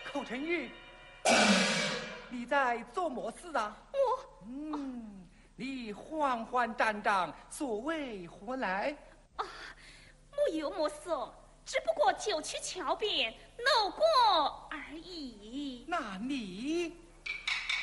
寇成玉，你在做么事啊？你慌慌张张，所谓何来？ 啊，我有么事，只不过就去桥边路过而已。 那你